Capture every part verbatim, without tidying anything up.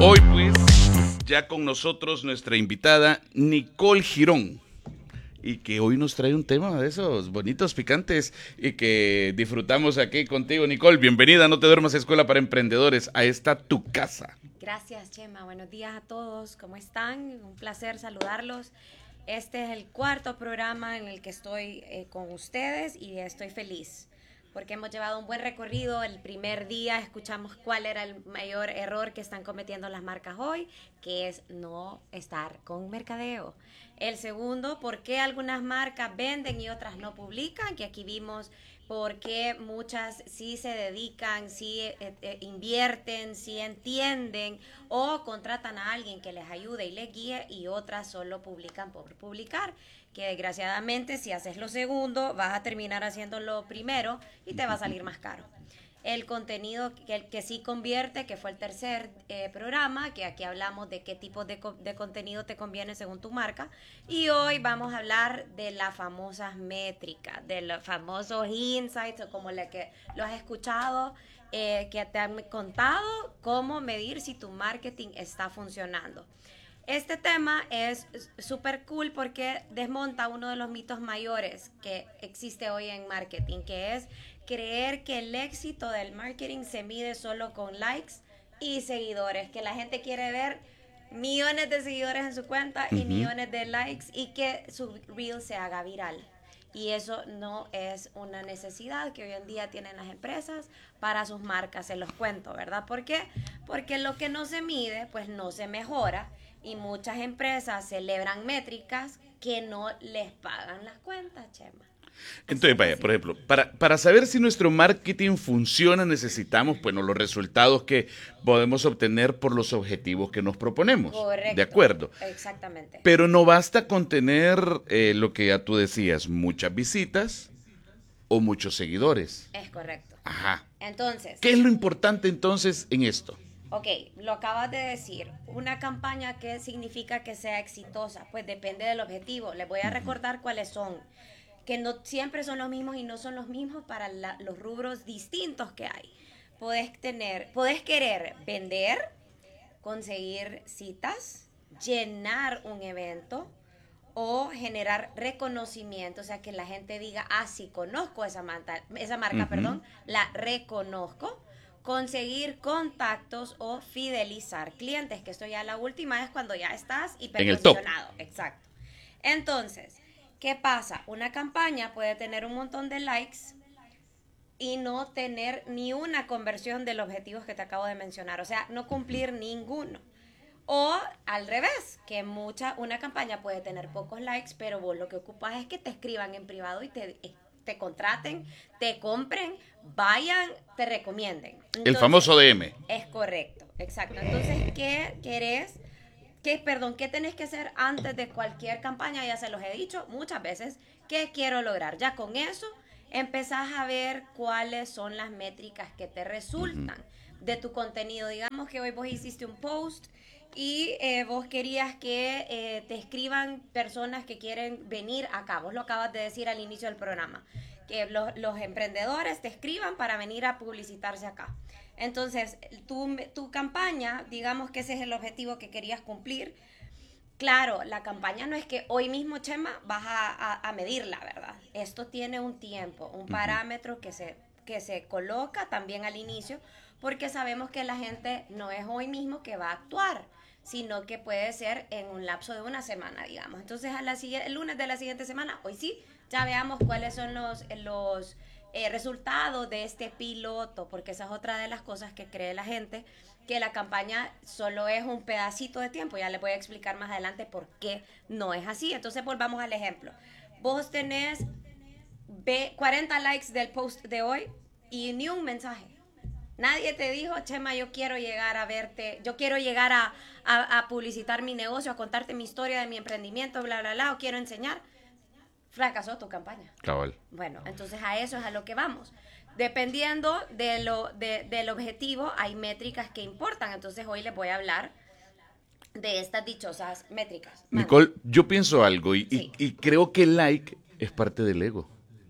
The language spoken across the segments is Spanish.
Hoy pues ya con nosotros nuestra invitada Nicole Girón, y que hoy nos trae un tema de esos bonitos, picantes, y que disfrutamos aquí contigo, Nicole. Bienvenida, No te duermas, Escuela para Emprendedores, a esta tu casa. Gracias, Chema. Buenos días a todos. ¿Cómo están? Un placer saludarlos. Este es el cuarto programa en el que estoy eh, con ustedes y estoy feliz porque hemos llevado un buen recorrido. El primer día escuchamos cuál era el mayor error que están cometiendo las marcas hoy, que es no estar con mercadeo. El segundo, por qué algunas marcas venden y otras no publican, que aquí vimos por qué muchas sí se dedican, sí eh, eh, invierten, sí entienden o contratan a alguien que les ayude y les guíe, y otras solo publican por publicar, que desgraciadamente si haces lo segundo vas a terminar haciendo lo primero y te va a salir más caro. El contenido que, que sí convierte, que fue el tercer eh, programa, que aquí hablamos de qué tipo de, de contenido te conviene según tu marca. Y hoy vamos a hablar de las famosas métricas, de los famosos insights, o como la que lo has escuchado, eh, que te han contado cómo medir si tu marketing está funcionando. Este tema es súper cool porque desmonta uno de los mitos mayores que existe hoy en marketing, que es creer que el éxito del marketing se mide solo con likes y seguidores, que la gente quiere ver millones de seguidores en su cuenta y uh-huh. millones de likes y que su reel se haga viral. Y eso no es una necesidad que hoy en día tienen las empresas para sus marcas, se los cuento, ¿verdad? ¿Por qué? Porque lo que no se mide, pues no se mejora, y muchas empresas celebran métricas que no les pagan las cuentas, Chema. Entonces, vaya, por ejemplo, para, para saber si nuestro marketing funciona, necesitamos, bueno, los resultados que podemos obtener por los objetivos que nos proponemos. Correcto. ¿De acuerdo? Exactamente. Pero no basta con tener eh, lo que ya tú decías, muchas visitas o muchos seguidores. Es correcto. Ajá. Entonces, ¿qué es lo importante entonces en esto? Ok, lo acabas de decir. Una campaña, ¿qué significa que sea exitosa? Pues depende del objetivo. Les voy a recordar cuáles son, que no siempre son los mismos y no son los mismos para la, los rubros distintos que hay. Podés tener, podés querer vender, conseguir citas, llenar un evento o generar reconocimiento, o sea, que la gente diga, ah, sí, conozco esa marca, esa marca, uh-huh. perdón, la reconozco. Conseguir contactos o fidelizar clientes, que esto ya la última es cuando ya estás hiperposicionado. Exacto. Entonces, ¿qué pasa? Una campaña puede tener un montón de likes y no tener ni una conversión de los objetivos que te acabo de mencionar, o sea, no cumplir ninguno. O al revés, que mucha, una campaña puede tener pocos likes, pero vos lo que ocupas es que te escriban en privado y te, te contraten, te compren, vayan, te recomienden. Entonces, el famoso D M. Es correcto, exacto. Entonces, ¿qué querés? ¿Qué, perdón, ¿qué tenés que hacer antes de cualquier campaña? Ya se los he dicho muchas veces. ¿Qué quiero lograr? Ya con eso empezás a ver cuáles son las métricas que te resultan uh-huh. de tu contenido. Digamos que hoy vos hiciste un post y eh, vos querías que eh, te escriban personas que quieren venir acá. Vos lo acabas de decir al inicio del programa, que los, los emprendedores te escriban para venir a publicitarse acá. Entonces, tu, tu campaña, digamos que ese es el objetivo que querías cumplir. Claro, la campaña no es que hoy mismo, Chema, vas a, a, a medirla, ¿verdad? Esto tiene un tiempo, un parámetro que se, que se coloca también al inicio, porque sabemos que la gente no es hoy mismo que va a actuar, sino que puede ser en un lapso de una semana, digamos. Entonces, a la, el lunes de la siguiente semana, hoy sí, ya veamos cuáles son los, los eh, resultados de este piloto, porque esa es otra de las cosas que cree la gente, que la campaña solo es un pedacito de tiempo. Ya les voy a explicar más adelante por qué no es así. Entonces, volvamos al ejemplo. Vos tenés cuarenta likes del post de hoy y ni un mensaje. Nadie te dijo, Chema, yo quiero llegar a verte, yo quiero llegar a, a, a publicitar mi negocio, a contarte mi historia de mi emprendimiento, bla, bla, bla, o quiero enseñar. Fracasó tu campaña. Cabal. Bueno, entonces a eso es a lo que vamos. Dependiendo de lo, de, del objetivo, hay métricas que importan. Entonces hoy les voy a hablar de estas dichosas métricas. Nicole, yo pienso algo y, sí. y, y creo que el like es parte del ego.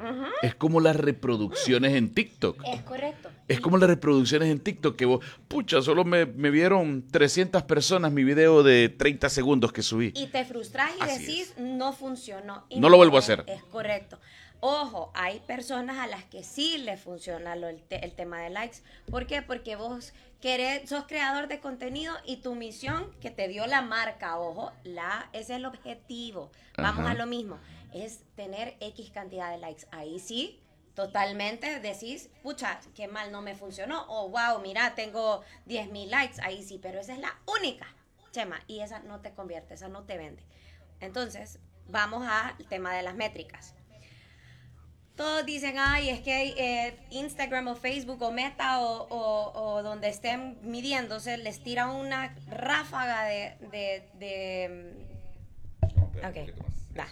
Uh-huh. Es como las reproducciones en TikTok. Es correcto. Es como las reproducciones en TikTok que vos, pucha, solo me, me vieron trescientas personas mi video de treinta segundos que subí. Y te frustras y Así decís, es. no funcionó. Y no, no lo vuelvo a hacer. Es correcto. Ojo, hay personas a las que sí les funciona lo, el, te, el tema de likes. ¿Por qué? Porque vos querés, sos creador de contenido y tu misión que te dio la marca, ojo, la, ese es el objetivo. Vamos Ajá. a lo mismo. Es tener X cantidad de likes. Ahí sí, totalmente decís, pucha, qué mal no me funcionó. O wow, mira, tengo diez mil likes. Ahí sí, pero esa es la única, Chema. Y esa no te convierte, esa no te vende. Entonces, vamos al tema de las métricas. Todos dicen, ay, es que eh, Instagram o Facebook o Meta o, o, o donde estén midiéndose, les tira una ráfaga de... de, de ok, da.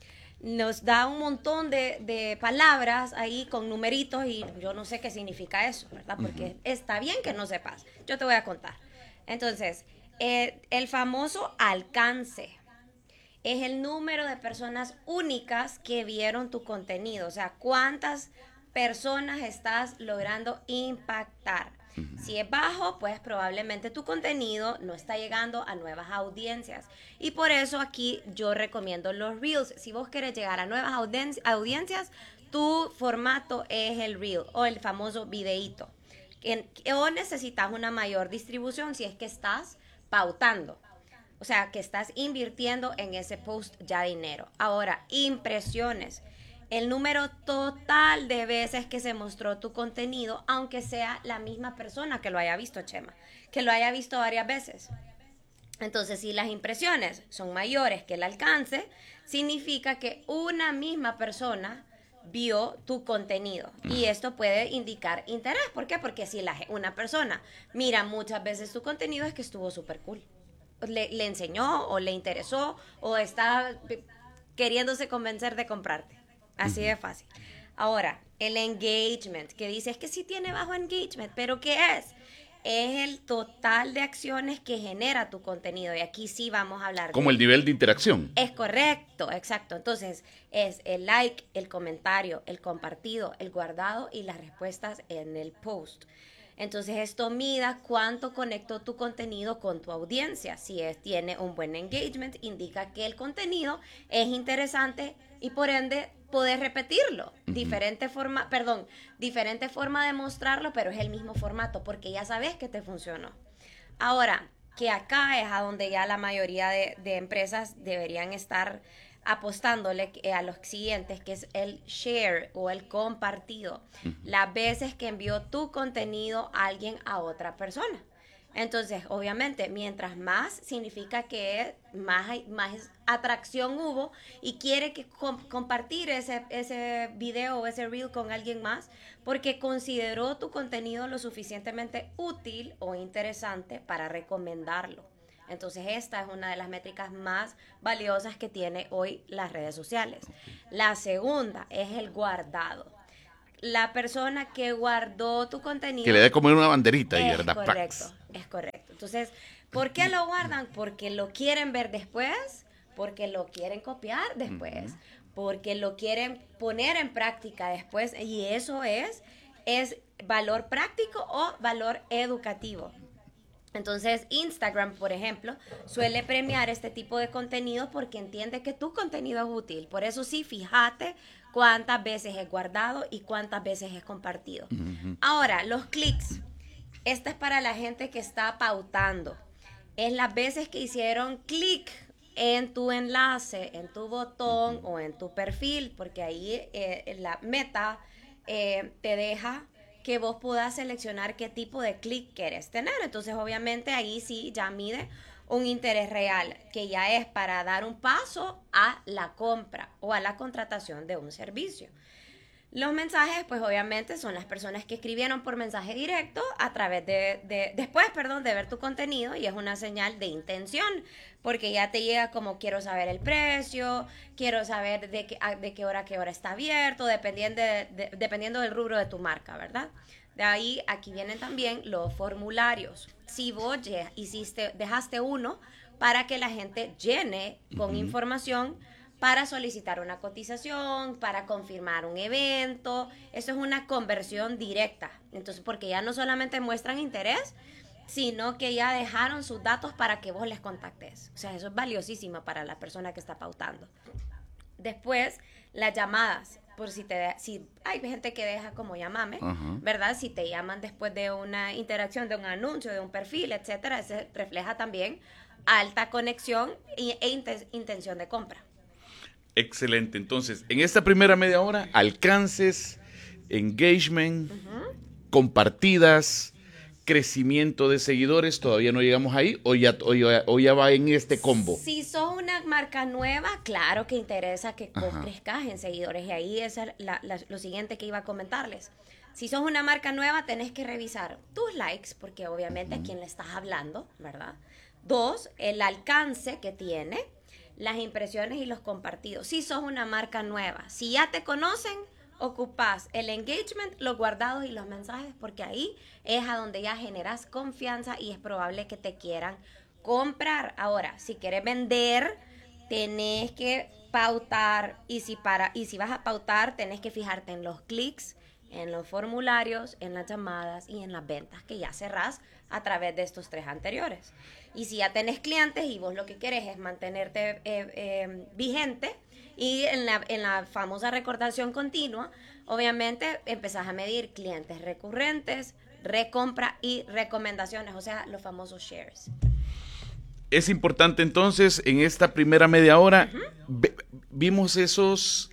Nos da un montón de, de palabras ahí con numeritos y yo no sé qué significa eso, ¿verdad? Porque uh-huh. está bien que no sepas. Yo te voy a contar. Entonces, eh, el famoso alcance es el número de personas únicas que vieron tu contenido. O sea, cuántas personas estás logrando impactar. Uh-huh. Si es bajo, pues probablemente tu contenido no está llegando a nuevas audiencias. Y por eso aquí yo recomiendo los Reels. Si vos querés llegar a nuevas audien- audiencias, tu formato es el Reel o el famoso videíto. O necesitas una mayor distribución si es que estás pautando. O sea, que estás invirtiendo en ese post ya dinero. Ahora, impresiones. El número total de veces que se mostró tu contenido, aunque sea la misma persona que lo haya visto, Chema, que lo haya visto varias veces. Entonces, si las impresiones son mayores que el alcance, significa que una misma persona vio tu contenido. Y esto puede indicar interés. ¿Por qué? Porque si la, una persona mira muchas veces tu contenido, es que estuvo súper cool. Le, le enseñó o le interesó o está queriéndose convencer de comprarte. Así uh-huh. de fácil. Ahora, el engagement, que dice es que sí tiene bajo engagement, pero ¿qué es? Es el total de acciones que genera tu contenido. Y aquí sí vamos a hablar. Como de, el nivel de interacción. Es correcto, exacto. Entonces, es el like, el comentario, el compartido, el guardado y las respuestas en el post. Entonces esto mida cuánto conectó tu contenido con tu audiencia. Si es, tiene un buen engagement, indica que el contenido es interesante y por ende podés repetirlo. Uh-huh. Diferente forma, perdón, diferente forma de mostrarlo, pero es el mismo formato porque ya sabes que te funcionó. Ahora, que acá es a donde ya la mayoría de, de empresas deberían estar apostándole a los siguientes, que es el share o el compartido. Uh-huh. Las veces que envió tu contenido a alguien a otra persona. Entonces, obviamente, mientras más, significa que más, más atracción hubo y quiere que com- compartir ese, ese video o ese reel con alguien más porque consideró tu contenido lo suficientemente útil o interesante para recomendarlo. Entonces esta es una de las métricas más valiosas que tiene hoy las redes sociales. La segunda es el guardado. La persona que guardó tu contenido... Que le dé como una banderita y ¿verdad? Es correcto, es correcto. Entonces, ¿por qué lo guardan? Porque lo quieren ver después, porque lo quieren copiar después, uh-huh. porque lo quieren poner en práctica después. Y eso es, es valor práctico o valor educativo. Entonces, Instagram, por ejemplo, suele premiar este tipo de contenido porque entiende que tu contenido es útil. Por eso sí, fíjate cuántas veces es guardado y cuántas veces es compartido. Uh-huh. Ahora, los clics. Esta es para la gente que está pautando. Es las veces que hicieron clic en tu enlace, en tu botón uh-huh. o en tu perfil, porque ahí eh, la meta eh, te deja que vos puedas seleccionar qué tipo de clic quieres tener. Entonces, obviamente, ahí sí ya mide un interés real, que ya es para dar un paso a la compra o a la contratación de un servicio. Los mensajes, pues obviamente son las personas que escribieron por mensaje directo a través de, de después, perdón, de ver tu contenido, y es una señal de intención, porque ya te llega como quiero saber el precio, quiero saber de qué, de qué hora a qué hora está abierto, dependiendo, de, de, dependiendo del rubro de tu marca, ¿verdad? De ahí, aquí vienen también los formularios. Si vos hiciste, dejaste uno para que la gente llene con uh-huh. información para solicitar una cotización, para confirmar un evento. Eso es una conversión directa. Entonces, porque ya no solamente muestran interés, sino que ya dejaron sus datos para que vos les contactes. O sea, eso es valiosísimo para la persona que está pautando. Después, las llamadas. Por si te si hay gente que deja como llamame, uh-huh. ¿verdad? Si te llaman después de una interacción, de un anuncio, de un perfil, etcétera, eso refleja también alta conexión e, e inten, intención de compra. Excelente. Entonces, en esta primera media hora, alcances, engagement, uh-huh. compartidas, crecimiento de seguidores. ¿Todavía no llegamos ahí o ya, o ya, o ya va en este combo? Si sos una marca nueva, claro que interesa que vos crezcas en seguidores, y ahí es la, la, lo siguiente que iba a comentarles. Si sos una marca nueva, tenés que revisar tus likes, porque obviamente uh-huh. a quién le estás hablando, ¿verdad? Dos, el alcance que tiene, las impresiones y los compartidos. Si sos una marca nueva, si ya te conocen, ocupás el engagement, los guardados y los mensajes, porque ahí es a donde ya generas confianza y es probable que te quieran comprar. Ahora, si quieres vender, tenés que pautar, y si, para, y si vas a pautar, tenés que fijarte en los clics, en los formularios, en las llamadas y en las ventas que ya cerrás a través de estos tres anteriores. Y si ya tenés clientes y vos lo que querés es mantenerte eh, eh, vigente, y en la, en la famosa recordación continua, obviamente empezás a medir clientes recurrentes, recompra y recomendaciones, o sea, los famosos shares. Es importante entonces, en esta primera media hora, uh-huh. ve, vimos esos,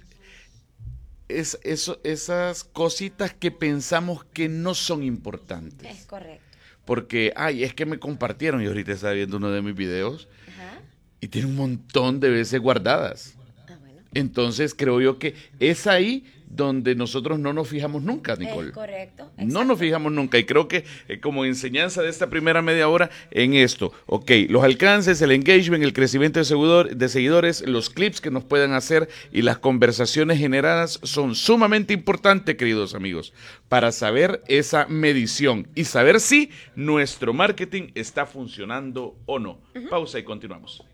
es, eso, esas cositas que pensamos que no son importantes. Es correcto. Porque, ay, es que me compartieron, y ahorita estaba viendo uno de mis videos, uh-huh. y tiene un montón de veces guardadas. Entonces creo yo que es ahí donde nosotros no nos fijamos nunca, Nicole. Es correcto. Exacto. No nos fijamos nunca, y creo que eh, como enseñanza de esta primera media hora en esto, ok, los alcances, el engagement, el crecimiento de, seguidor, de seguidores, los clips que nos puedan hacer y las conversaciones generadas son sumamente importantes, queridos amigos, para saber esa medición y saber si nuestro marketing está funcionando o no. Uh-huh. Pausa y continuamos.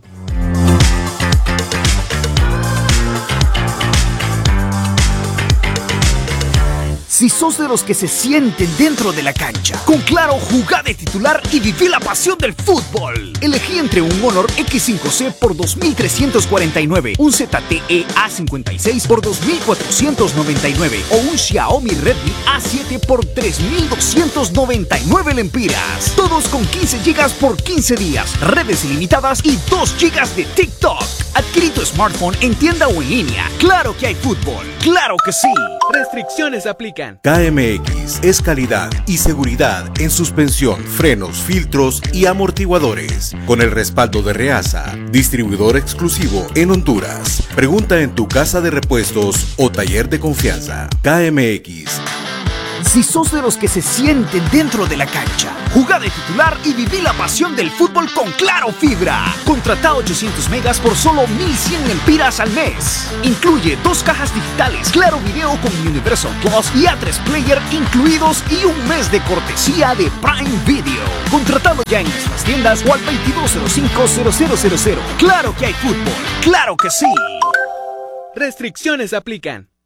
Si sos de los que se sienten dentro de la cancha, con Claro, jugá de titular y viví la pasión del fútbol. Elegí entre un Honor equis cinco ce por dos mil trescientos cuarenta y nueve, un zete te e a cincuenta y seis por dos mil cuatrocientos noventa y nueve o un Xiaomi Redmi a siete por tres mil doscientos noventa y nueve lempiras. Todos con quince gigas por quince días, redes ilimitadas y dos gigas de TikTok. Adquirí tu smartphone en tienda o en línea. Claro que hay fútbol, claro que sí. Restricciones aplican. K M X es calidad y seguridad en suspensión, frenos, filtros y amortiguadores. Con el respaldo de Reasa, distribuidor exclusivo en Honduras. Pregunta en tu casa de repuestos o taller de confianza. K M X. Si sos de los que se sienten dentro de la cancha, jugá de titular y viví la pasión del fútbol con Claro Fibra. Contratá ochocientos megas por solo mil cien lempiras al mes. Incluye dos cajas digitales, Claro Video con Universal Plus y A tres Player incluidos y un mes de cortesía de Prime Video. Contratado ya en nuestras tiendas o al veintidós cero cinco cero cero cero cero. Claro que hay fútbol, claro que sí. Restricciones aplican.